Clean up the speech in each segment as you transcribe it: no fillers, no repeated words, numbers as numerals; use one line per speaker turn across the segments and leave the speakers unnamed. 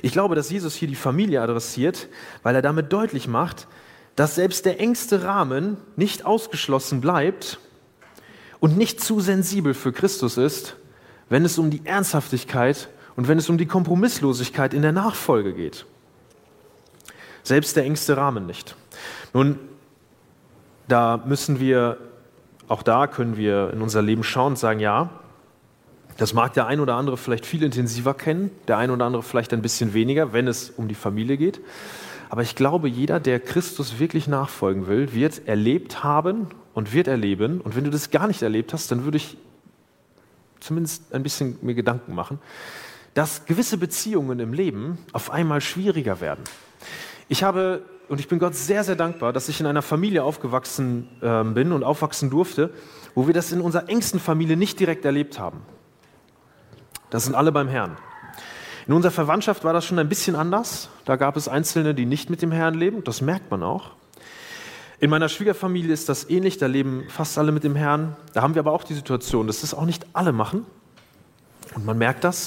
Ich glaube, dass Jesus hier die Familie adressiert, weil er damit deutlich macht, dass selbst der engste Rahmen nicht ausgeschlossen bleibt und nicht zu sensibel für Christus ist, wenn es um die Ernsthaftigkeit und wenn es um die Kompromisslosigkeit in der Nachfolge geht. Selbst der engste Rahmen nicht. Nun, auch da können wir in unser Leben schauen und sagen, ja, das mag der ein oder andere vielleicht viel intensiver kennen, der ein oder andere vielleicht ein bisschen weniger, wenn es um die Familie geht. Aber ich glaube, jeder, der Christus wirklich nachfolgen will, wird erlebt haben und wird erleben. Und wenn du das gar nicht erlebt hast, dann würde ich zumindest ein bisschen mir Gedanken machen, dass gewisse Beziehungen im Leben auf einmal schwieriger werden. Ich bin Gott sehr, sehr dankbar, dass ich in einer Familie aufgewachsen bin und aufwachsen durfte, wo wir das in unserer engsten Familie nicht direkt erlebt haben. Das sind alle beim Herrn. In unserer Verwandtschaft war das schon ein bisschen anders. Da gab es Einzelne, die nicht mit dem Herrn leben. Das merkt man auch. In meiner Schwiegerfamilie ist das ähnlich. Da leben fast alle mit dem Herrn. Da haben wir aber auch die Situation, dass das auch nicht alle machen. Und man merkt das.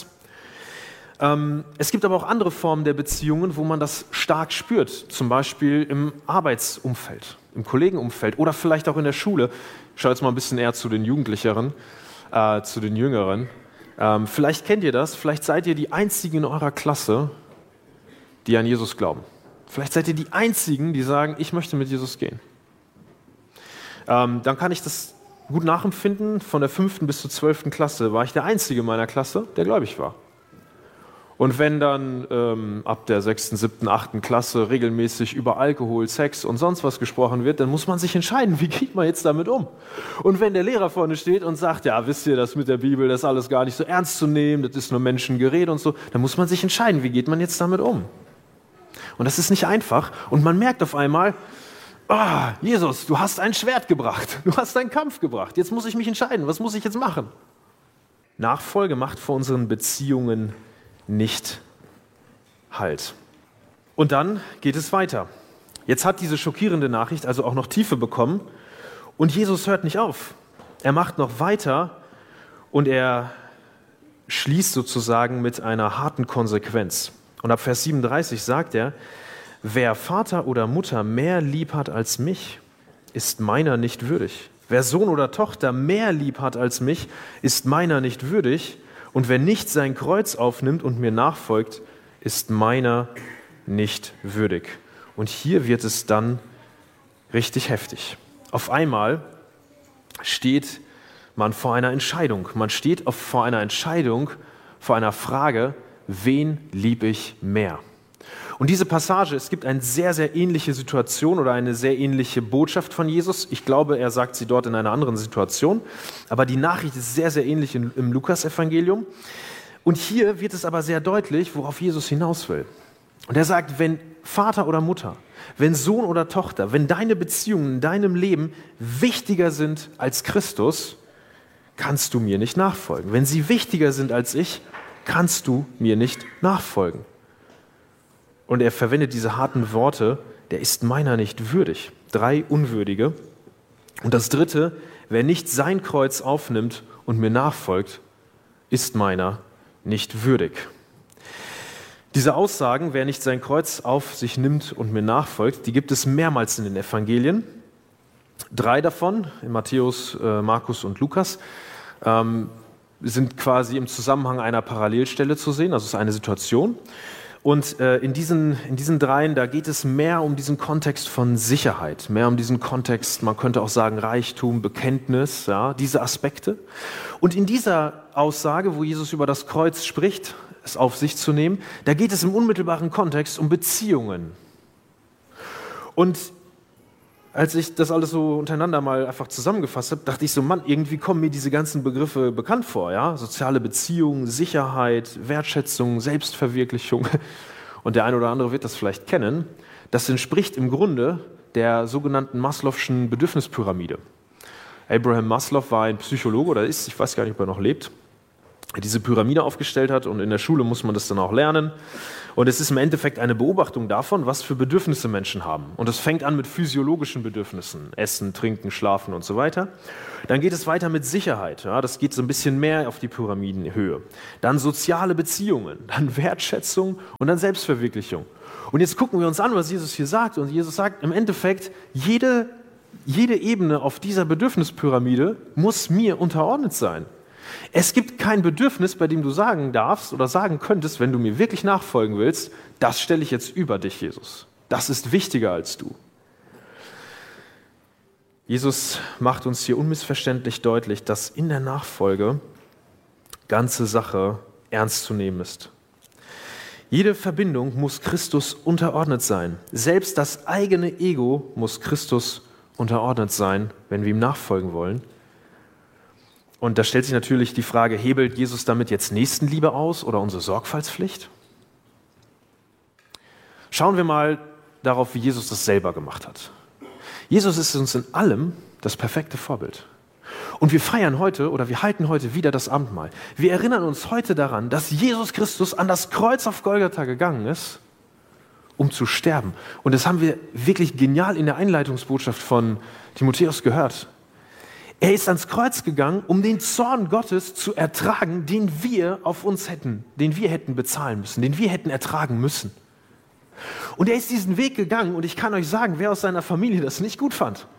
Es gibt aber auch andere Formen der Beziehungen, wo man das stark spürt. Zum Beispiel im Arbeitsumfeld, im Kollegenumfeld oder vielleicht auch in der Schule. Ich schaue jetzt mal ein bisschen eher zu den Jugendlicheren, zu den Jüngeren. Vielleicht kennt ihr das, vielleicht seid ihr die Einzigen in eurer Klasse, die an Jesus glauben. Vielleicht seid ihr die Einzigen, die sagen, ich möchte mit Jesus gehen. Dann kann ich das gut nachempfinden. Von der 5. bis zur 12. Klasse war ich der Einzige in meiner Klasse, der gläubig war. Und wenn dann ab der 6., 7., 8. Klasse regelmäßig über Alkohol, Sex und sonst was gesprochen wird, dann muss man sich entscheiden, wie geht man jetzt damit um? Und wenn der Lehrer vorne steht und sagt, ja, wisst ihr, das mit der Bibel, das ist alles gar nicht so ernst zu nehmen, das ist nur Menschengerede und so, dann muss man sich entscheiden, wie geht man jetzt damit um? Und das ist nicht einfach. Und man merkt auf einmal, Jesus, du hast ein Schwert gebracht, du hast einen Kampf gebracht, jetzt muss ich mich entscheiden, was muss ich jetzt machen? Nachfolge macht vor unseren Beziehungen nicht Halt. Und dann geht es weiter. Jetzt hat diese schockierende Nachricht also auch noch Tiefe bekommen und Jesus hört nicht auf. Er macht noch weiter und er schließt sozusagen mit einer harten Konsequenz. Und ab Vers 37 sagt er, wer Vater oder Mutter mehr lieb hat als mich, ist meiner nicht würdig. Wer Sohn oder Tochter mehr lieb hat als mich, ist meiner nicht würdig. Und wer nicht sein Kreuz aufnimmt und mir nachfolgt, ist meiner nicht würdig. Und hier wird es dann richtig heftig. Auf einmal steht man vor einer Entscheidung. Man steht vor einer Entscheidung, vor einer Frage, wen liebe ich mehr? Und diese Passage, es gibt eine sehr, sehr ähnliche Situation oder eine sehr ähnliche Botschaft von Jesus. Ich glaube, er sagt sie dort in einer anderen Situation. Aber die Nachricht ist sehr, sehr ähnlich im Lukas-Evangelium. Und hier wird es aber sehr deutlich, worauf Jesus hinaus will. Und er sagt, wenn Vater oder Mutter, wenn Sohn oder Tochter, wenn deine Beziehungen in deinem Leben wichtiger sind als Christus, kannst du mir nicht nachfolgen. Wenn sie wichtiger sind als ich, kannst du mir nicht nachfolgen. Und er verwendet diese harten Worte, der ist meiner nicht würdig. 3 Unwürdige. Und das 3, wer nicht sein Kreuz aufnimmt und mir nachfolgt, ist meiner nicht würdig. Diese Aussagen, wer nicht sein Kreuz auf sich nimmt und mir nachfolgt, die gibt es mehrmals in den Evangelien. 3 davon, in Matthäus, Markus und Lukas, sind quasi im Zusammenhang einer Parallelstelle zu sehen, also es ist eine Situation. Und in diesen 3, da geht es mehr um diesen Kontext von Sicherheit, mehr um diesen Kontext, man könnte auch sagen Reichtum, Bekenntnis, ja, diese Aspekte. Und in dieser Aussage, wo Jesus über das Kreuz spricht, es auf sich zu nehmen, da geht es im unmittelbaren Kontext um Beziehungen. Und als ich das alles so untereinander mal einfach zusammengefasst habe, dachte ich so, Mann, irgendwie kommen mir diese ganzen Begriffe bekannt vor, ja? Soziale Beziehungen, Sicherheit, Wertschätzung, Selbstverwirklichung. Und der eine oder andere wird das vielleicht kennen. Das entspricht im Grunde der sogenannten Maslow'schen Bedürfnispyramide. Abraham Maslow war ein Psychologe oder ist, ich weiß gar nicht, ob er noch lebt, der diese Pyramide aufgestellt hat und in der Schule muss man das dann auch lernen. Und es ist im Endeffekt eine Beobachtung davon, was für Bedürfnisse Menschen haben. Und es fängt an mit physiologischen Bedürfnissen, Essen, Trinken, Schlafen und so weiter. Dann geht es weiter mit Sicherheit, ja, das geht so ein bisschen mehr auf die Pyramidenhöhe. Dann soziale Beziehungen, dann Wertschätzung und dann Selbstverwirklichung. Und jetzt gucken wir uns an, was Jesus hier sagt. Und Jesus sagt im Endeffekt, jede Ebene auf dieser Bedürfnispyramide muss mir unterordnet sein. Es gibt kein Bedürfnis, bei dem du sagen darfst oder sagen könntest, wenn du mir wirklich nachfolgen willst, das stelle ich jetzt über dich, Jesus. Das ist wichtiger als du. Jesus macht uns hier unmissverständlich deutlich, dass in der Nachfolge ganze Sache ernst zu nehmen ist. Jede Verbindung muss Christus unterordnet sein. Selbst das eigene Ego muss Christus unterordnet sein, wenn wir ihm nachfolgen wollen. Und da stellt sich natürlich die Frage, hebelt Jesus damit jetzt Nächstenliebe aus oder unsere Sorgfaltspflicht? Schauen wir mal darauf, wie Jesus das selber gemacht hat. Jesus ist uns in allem das perfekte Vorbild. Und wir feiern heute oder wir halten heute wieder das Abendmahl. Wir erinnern uns heute daran, dass Jesus Christus an das Kreuz auf Golgatha gegangen ist, um zu sterben. Und das haben wir wirklich genial in der Einleitungsbotschaft von Timotheus gehört. Er ist ans Kreuz gegangen, um den Zorn Gottes zu ertragen, den wir hätten bezahlen müssen, den wir hätten ertragen müssen. Und er ist diesen Weg gegangen und ich kann euch sagen, wer aus seiner Familie das nicht gut fand.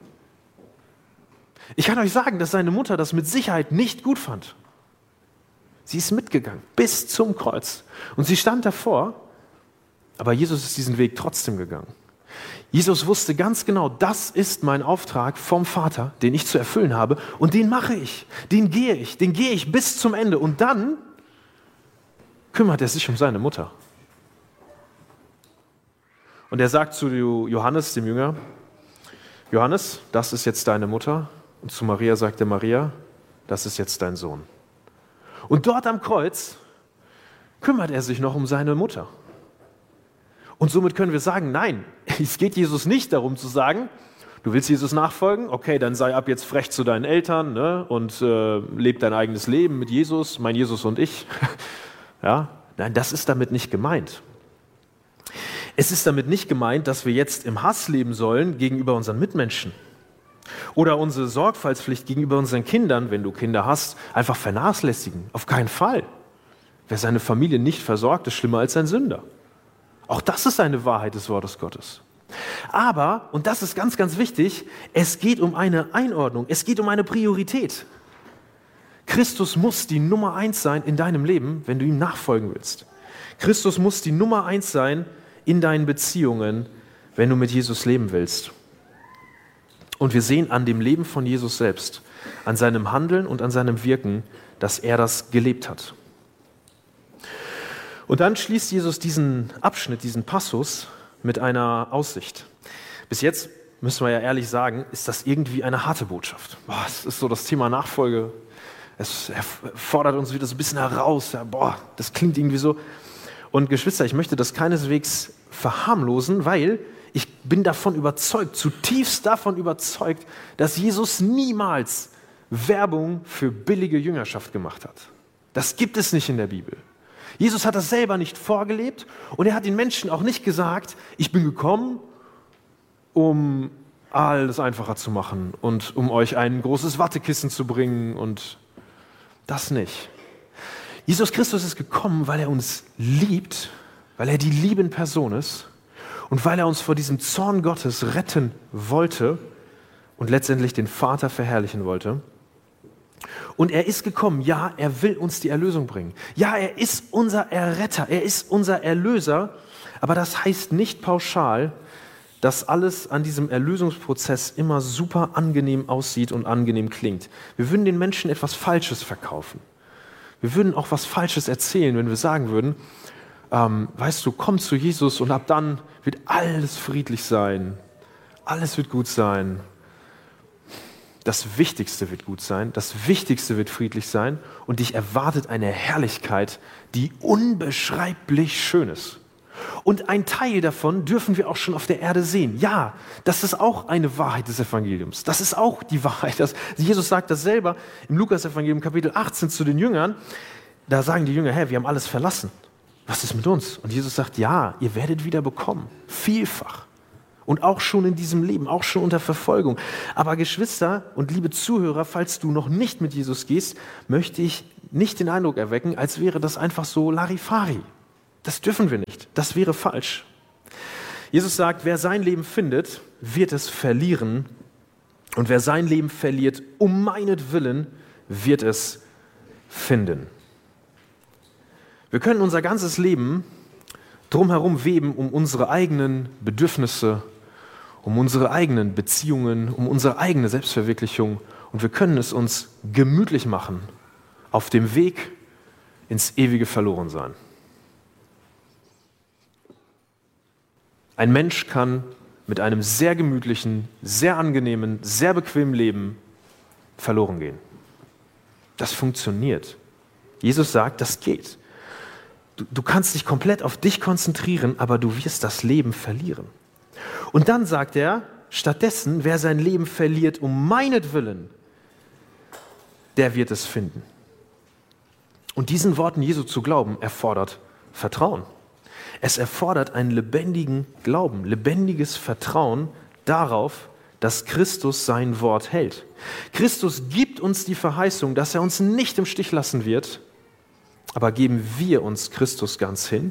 Ich kann euch sagen, dass seine Mutter das mit Sicherheit nicht gut fand. Sie ist mitgegangen bis zum Kreuz und sie stand davor, aber Jesus ist diesen Weg trotzdem gegangen. Jesus wusste ganz genau, das ist mein Auftrag vom Vater, den ich zu erfüllen habe und den mache ich, den gehe ich bis zum Ende und dann kümmert er sich um seine Mutter. Und er sagt zu Johannes, dem Jünger, Johannes, das ist jetzt deine Mutter. Und zu Maria sagt er, Maria, das ist jetzt dein Sohn. Und dort am Kreuz kümmert er sich noch um seine Mutter. Und somit können wir sagen, nein, es geht Jesus nicht darum zu sagen, du willst Jesus nachfolgen, okay, dann sei ab jetzt frech zu deinen Eltern, ne, und leb dein eigenes Leben mit Jesus, mein Jesus und ich. Ja? Nein, das ist damit nicht gemeint. Es ist damit nicht gemeint, dass wir jetzt im Hass leben sollen gegenüber unseren Mitmenschen oder unsere Sorgfaltspflicht gegenüber unseren Kindern, wenn du Kinder hast, einfach vernachlässigen. Auf keinen Fall. Wer seine Familie nicht versorgt, ist schlimmer als ein Sünder. Auch das ist eine Wahrheit des Wortes Gottes. Aber, und das ist ganz, ganz wichtig, es geht um eine Einordnung, es geht um eine Priorität. Christus muss die Nummer 1 sein in deinem Leben, wenn du ihm nachfolgen willst. Christus muss die Nummer 1 sein in deinen Beziehungen, wenn du mit Jesus leben willst. Und wir sehen an dem Leben von Jesus selbst, an seinem Handeln und an seinem Wirken, dass er das gelebt hat. Und dann schließt Jesus diesen Abschnitt, diesen Passus mit einer Aussicht. Bis jetzt, müssen wir ja ehrlich sagen, ist das irgendwie eine harte Botschaft. Es ist so das Thema Nachfolge. Es fordert uns wieder so ein bisschen heraus. Ja, das klingt irgendwie so. Und Geschwister, ich möchte das keineswegs verharmlosen, weil ich bin davon überzeugt, zutiefst davon überzeugt, dass Jesus niemals Werbung für billige Jüngerschaft gemacht hat. Das gibt es nicht in der Bibel. Jesus hat das selber nicht vorgelebt und er hat den Menschen auch nicht gesagt, ich bin gekommen, um alles einfacher zu machen und um euch ein großes Wattekissen zu bringen und das nicht. Jesus Christus ist gekommen, weil er uns liebt, weil er die liebende Person ist und weil er uns vor diesem Zorn Gottes retten wollte und letztendlich den Vater verherrlichen wollte. Und er ist gekommen, ja, er will uns die Erlösung bringen. Ja, er ist unser Erretter, er ist unser Erlöser, aber das heißt nicht pauschal, dass alles an diesem Erlösungsprozess immer super angenehm aussieht und angenehm klingt. Wir würden den Menschen etwas Falsches verkaufen. Wir würden auch was Falsches erzählen, wenn wir sagen würden, weißt du, komm zu Jesus und ab dann wird alles friedlich sein, alles wird gut sein. Das Wichtigste wird gut sein, das Wichtigste wird friedlich sein und dich erwartet eine Herrlichkeit, die unbeschreiblich schön ist. Und ein Teil davon dürfen wir auch schon auf der Erde sehen. Ja, das ist auch eine Wahrheit des Evangeliums. Das ist auch die Wahrheit. Jesus sagt das selber im Lukas-Evangelium Kapitel 18 zu den Jüngern. Da sagen die Jünger, wir haben alles verlassen. Was ist mit uns? Und Jesus sagt, ja, ihr werdet wieder bekommen. Vielfach. Und auch schon in diesem Leben, auch schon unter Verfolgung. Aber Geschwister und liebe Zuhörer, falls du noch nicht mit Jesus gehst, möchte ich nicht den Eindruck erwecken, als wäre das einfach so Larifari. Das dürfen wir nicht. Das wäre falsch. Jesus sagt, wer sein Leben findet, wird es verlieren. Und wer sein Leben verliert, um meinetwillen, wird es finden. Wir können unser ganzes Leben drumherum weben um unsere eigenen Bedürfnisse, um unsere eigenen Beziehungen, um unsere eigene Selbstverwirklichung. Und wir können es uns gemütlich machen auf dem Weg ins ewige Verlorensein. Ein Mensch kann mit einem sehr gemütlichen, sehr angenehmen, sehr bequemen Leben verloren gehen. Das funktioniert. Jesus sagt, das geht. Du kannst dich komplett auf dich konzentrieren, aber du wirst das Leben verlieren. Und dann sagt er, stattdessen, wer sein Leben verliert um meinetwillen, der wird es finden. Und diesen Worten Jesu zu glauben, erfordert Vertrauen. Es erfordert einen lebendigen Glauben, lebendiges Vertrauen darauf, dass Christus sein Wort hält. Christus gibt uns die Verheißung, dass er uns nicht im Stich lassen wird, aber geben wir uns Christus ganz hin?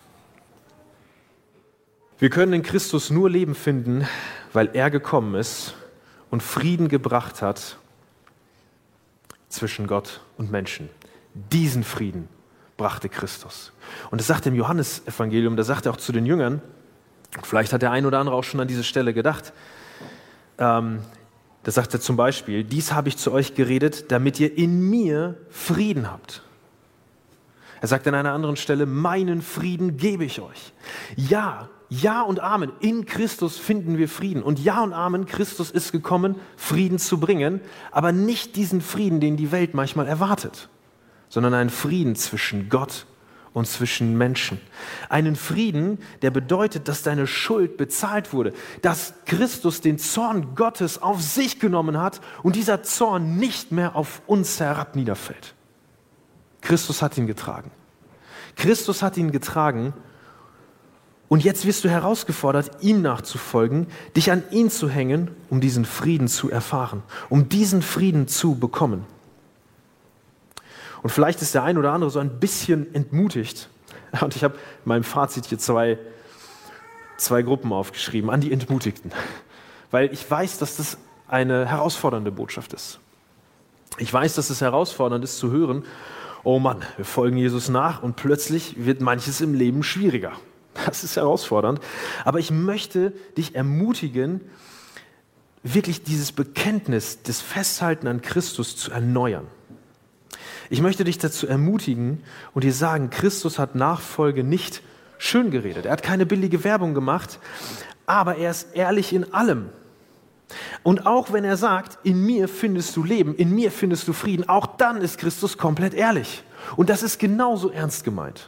Wir können in Christus nur Leben finden, weil er gekommen ist und Frieden gebracht hat zwischen Gott und Menschen. Diesen Frieden brachte Christus. Und das sagt er im Johannesevangelium, da sagt er auch zu den Jüngern, vielleicht hat der ein oder andere auch schon an diese Stelle gedacht, da sagt er zum Beispiel, dies habe ich zu euch geredet, damit ihr in mir Frieden habt. Er sagt an einer anderen Stelle, meinen Frieden gebe ich euch. Ja, ja und Amen. In Christus finden wir Frieden. Und ja und Amen, Christus ist gekommen, Frieden zu bringen, aber nicht diesen Frieden, den die Welt manchmal erwartet, sondern einen Frieden zwischen Gott und zwischen Menschen. Einen Frieden, der bedeutet, dass deine Schuld bezahlt wurde, dass Christus den Zorn Gottes auf sich genommen hat und dieser Zorn nicht mehr auf uns herab niederfällt. Christus hat ihn getragen. Christus hat ihn getragen und jetzt wirst du herausgefordert, ihm nachzufolgen, dich an ihn zu hängen, um diesen Frieden zu erfahren, um diesen Frieden zu bekommen. Und vielleicht ist der ein oder andere so ein bisschen entmutigt. Und ich habe in meinem Fazit hier zwei Gruppen aufgeschrieben, an die Entmutigten. Weil ich weiß, dass das eine herausfordernde Botschaft ist. Ich weiß, dass es herausfordernd ist zu hören, oh Mann, wir folgen Jesus nach und plötzlich wird manches im Leben schwieriger. Das ist herausfordernd. Aber ich möchte dich ermutigen, wirklich dieses Bekenntnis, das Festhalten an Christus zu erneuern. Ich möchte dich dazu ermutigen und dir sagen, Christus hat Nachfolge nicht schön geredet. Er hat keine billige Werbung gemacht, aber er ist ehrlich in allem. Und auch wenn er sagt, in mir findest du Leben, in mir findest du Frieden, auch dann ist Christus komplett ehrlich. Und das ist genauso ernst gemeint.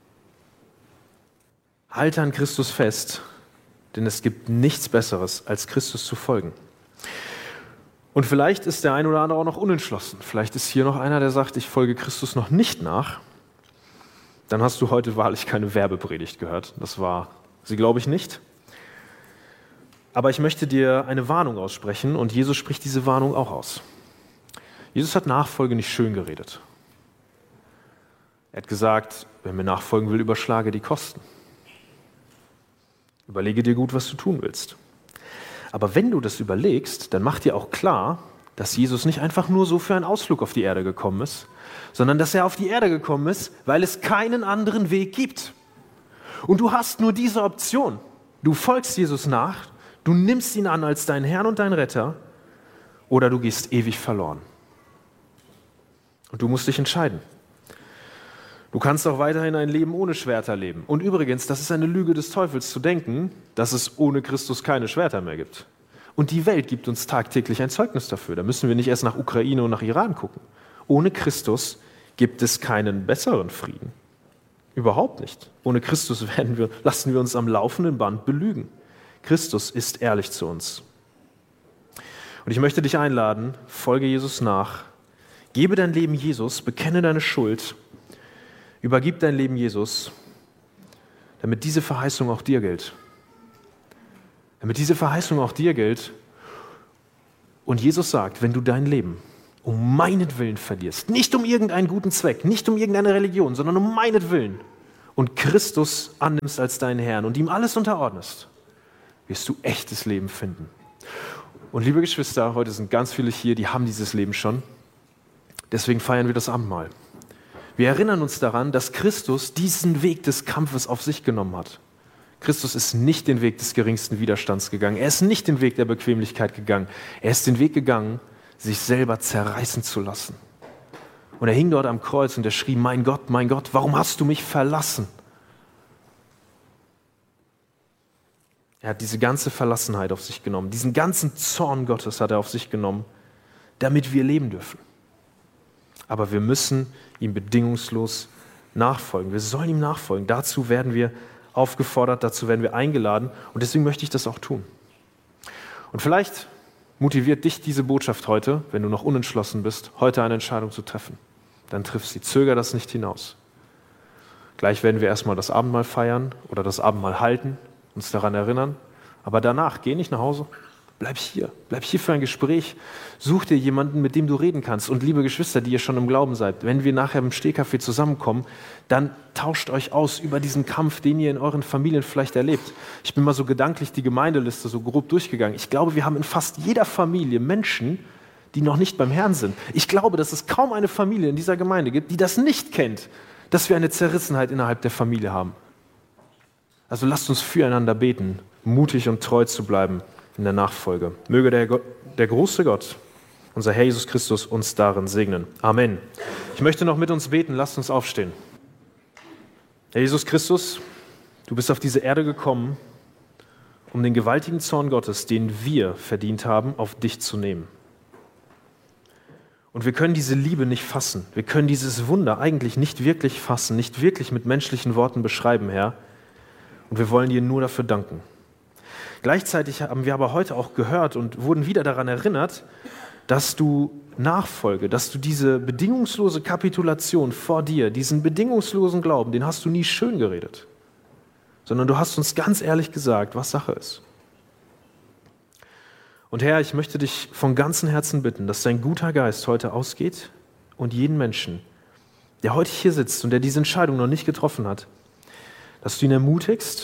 Halte an Christus fest, denn es gibt nichts Besseres, als Christus zu folgen. Und vielleicht ist der ein oder andere auch noch unentschlossen. Vielleicht ist hier noch einer, der sagt, ich folge Christus noch nicht nach. Dann hast du heute wahrlich keine Werbepredigt gehört. Das war sie, glaube ich, nicht. Aber ich möchte dir eine Warnung aussprechen und Jesus spricht diese Warnung auch aus. Jesus hat Nachfolge nicht schön geredet. Er hat gesagt, wer mir nachfolgen will, überschlage die Kosten. Überlege dir gut, was du tun willst. Aber wenn du das überlegst, dann mach dir auch klar, dass Jesus nicht einfach nur so für einen Ausflug auf die Erde gekommen ist, sondern dass er auf die Erde gekommen ist, weil es keinen anderen Weg gibt. Und du hast nur diese Option. Du folgst Jesus nach, du nimmst ihn an als deinen Herrn und deinen Retter oder du gehst ewig verloren. Und du musst dich entscheiden. Du kannst auch weiterhin ein Leben ohne Schwerter leben. Und übrigens, das ist eine Lüge des Teufels zu denken, dass es ohne Christus keine Schwerter mehr gibt. Und die Welt gibt uns tagtäglich ein Zeugnis dafür. Da müssen wir nicht erst nach Ukraine und nach Iran gucken. Ohne Christus gibt es keinen besseren Frieden. Überhaupt nicht. Ohne Christus lassen wir uns am laufenden Band belügen. Christus ist ehrlich zu uns. Und ich möchte dich einladen, folge Jesus nach, gebe dein Leben Jesus, bekenne deine Schuld, übergib dein Leben Jesus damit diese Verheißung auch dir gilt. Damit diese Verheißung auch dir gilt. Und Jesus sagt, wenn du dein Leben um meinetwillen verlierst, nicht um irgendeinen guten Zweck, nicht um irgendeine Religion, sondern um meinetwillen und Christus annimmst als deinen Herrn und ihm alles unterordnest, wirst du echtes Leben finden. Und liebe Geschwister, heute sind ganz viele hier, die haben dieses Leben schon. Deswegen feiern wir das Abendmahl. Wir erinnern uns daran, dass Christus diesen Weg des Kampfes auf sich genommen hat. Christus ist nicht den Weg des geringsten Widerstands gegangen. Er ist nicht den Weg der Bequemlichkeit gegangen. Er ist den Weg gegangen, sich selber zerreißen zu lassen. Und er hing dort am Kreuz und er schrie, mein Gott, warum hast du mich verlassen? Er hat diese ganze Verlassenheit auf sich genommen. Diesen ganzen Zorn Gottes hat er auf sich genommen, damit wir leben dürfen. Aber wir müssen ihm bedingungslos nachfolgen. Wir sollen ihm nachfolgen. Dazu werden wir aufgefordert, dazu werden wir eingeladen. Und deswegen möchte ich das auch tun. Und vielleicht motiviert dich diese Botschaft heute, wenn du noch unentschlossen bist, heute eine Entscheidung zu treffen. Dann triff sie. Zöger das nicht hinaus. Gleich werden wir erstmal das Abendmahl feiern oder das Abendmahl halten, uns daran erinnern. Aber danach, geh nicht nach Hause. Bleib hier für ein Gespräch. Such dir jemanden, mit dem du reden kannst. Und liebe Geschwister, die ihr schon im Glauben seid, wenn wir nachher im Stehkaffee zusammenkommen, dann tauscht euch aus über diesen Kampf, den ihr in euren Familien vielleicht erlebt. Ich bin mal so gedanklich die Gemeindeliste so grob durchgegangen. Ich glaube, wir haben in fast jeder Familie Menschen, die noch nicht beim Herrn sind. Ich glaube, dass es kaum eine Familie in dieser Gemeinde gibt, die das nicht kennt, dass wir eine Zerrissenheit innerhalb der Familie haben. Also lasst uns füreinander beten, mutig und treu zu bleiben in der Nachfolge. Möge der große Gott, unser Herr Jesus Christus, uns darin segnen. Amen. Ich möchte noch mit uns beten. Lasst uns aufstehen. Herr Jesus Christus, du bist auf diese Erde gekommen, um den gewaltigen Zorn Gottes, den wir verdient haben, auf dich zu nehmen. Und wir können diese Liebe nicht fassen. Wir können dieses Wunder eigentlich nicht wirklich fassen, nicht wirklich mit menschlichen Worten beschreiben, Herr. Und wir wollen dir nur dafür danken. Gleichzeitig haben wir aber heute auch gehört und wurden wieder daran erinnert, dass du Nachfolge, dass du diese bedingungslose Kapitulation vor dir, diesen bedingungslosen Glauben, den hast du nie schön geredet, sondern du hast uns ganz ehrlich gesagt, was Sache ist. Und Herr, ich möchte dich von ganzem Herzen bitten, dass dein guter Geist heute ausgeht und jeden Menschen, der heute hier sitzt und der diese Entscheidung noch nicht getroffen hat, dass du ihn ermutigst,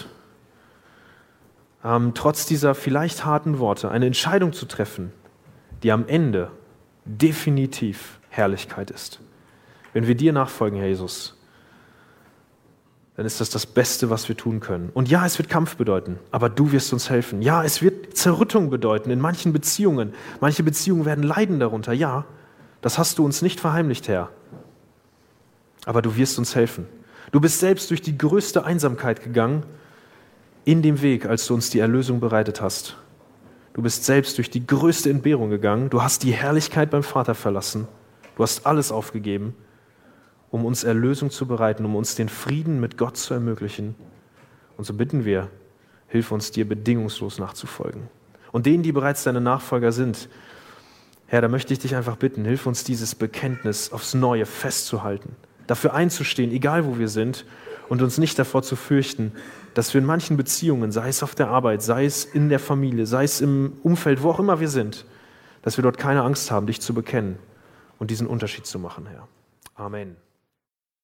trotz dieser vielleicht harten Worte eine Entscheidung zu treffen, die am Ende definitiv Herrlichkeit ist. Wenn wir dir nachfolgen, Herr Jesus, dann ist das das Beste, was wir tun können. Und ja, es wird Kampf bedeuten, aber du wirst uns helfen. Ja, es wird Zerrüttung bedeuten in manchen Beziehungen. Manche Beziehungen werden leiden darunter. Ja, das hast du uns nicht verheimlicht, Herr. Aber du wirst uns helfen. Du bist selbst durch die größte Einsamkeit gegangen, in dem Weg, als du uns die Erlösung bereitet hast. Du bist selbst durch die größte Entbehrung gegangen. Du hast die Herrlichkeit beim Vater verlassen. Du hast alles aufgegeben, um uns Erlösung zu bereiten, um uns den Frieden mit Gott zu ermöglichen. Und so bitten wir, hilf uns, dir bedingungslos nachzufolgen. Und denen, die bereits deine Nachfolger sind, Herr, da möchte ich dich einfach bitten, hilf uns, dieses Bekenntnis aufs Neue festzuhalten, dafür einzustehen, egal wo wir sind, und uns nicht davor zu fürchten, dass wir in manchen Beziehungen, sei es auf der Arbeit, sei es in der Familie, sei es im Umfeld, wo auch immer wir sind, dass wir dort keine Angst haben, dich zu bekennen und diesen Unterschied zu machen, Herr. Amen.